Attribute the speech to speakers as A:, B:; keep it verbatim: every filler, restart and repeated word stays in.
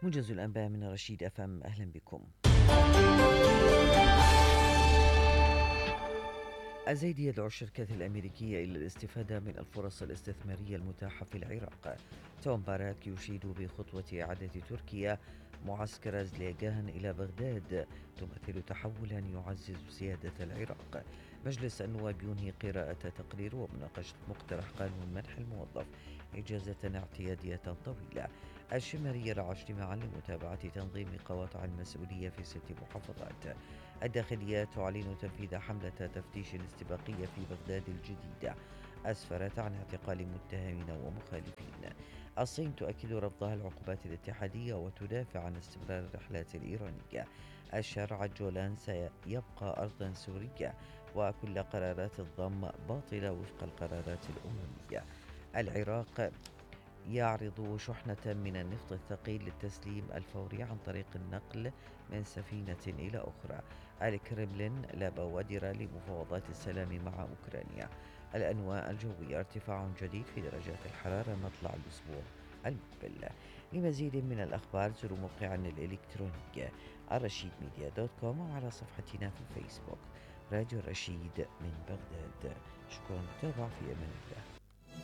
A: موجز الأنباء من رشيد أف أم، أهلا بكم. الزيدي يدعو الشركات الأمريكية إلى الاستفادة من الفرص الاستثمارية المتاحة في العراق. توم باراك يشيد بخطوة إعادة تركيا معسكر زليغان إلى بغداد تمثل تحولا يعزز سيادة العراق. مجلس النواب ينهي قراءة تقرير ومناقشة مقترح قانون منح الموظف إجازة اعتيادية طويلة. الشمالية رعى اجتماعا لمتابعة تنظيم قواطع المسؤولية في ست محافظات. الداخلية تعلن تنفيذ حملة تفتيش استباقية في بغداد الجديدة أسفرت عن اعتقال متهمين ومخالفين. الصين تؤكد رفضها العقوبات الاتحادية وتدافع عن استمرار الرحلات الإيرانية. الشارع جولان سيبقى أرضا سورية وكل قرارات الضم باطلة وفق القرارات الأممية. العراق يعرض شحنة من النفط الثقيل للتسليم الفوري عن طريق النقل من سفينة إلى أخرى. الكرملين لا بوادر لمفاوضات السلام مع أوكرانيا. الأنواع الجوية ارتفاع جديد في درجات الحرارة مطلع الأسبوع المقبل. لمزيد من الأخبار زوروا موقعنا الإلكتروني الرشيد ميديا دوت كوم وعلى صفحتنا في الفيسبوك راديو رشيد من بغداد. شكرا للمتابعة، في أمان الله.